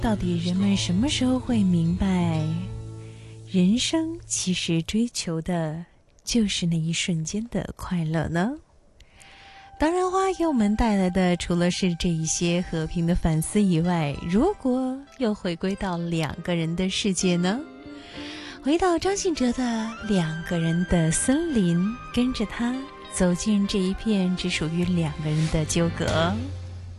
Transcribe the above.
到底人们什么时候会明白，人生其实追求的就是那一瞬间的快乐呢？当然花给我们带来的除了是这一些和平的反思以外，如果又回归到两个人的世界呢？回到张信哲的两个人的森林，跟着他走进这一片只属于两个人的纠葛。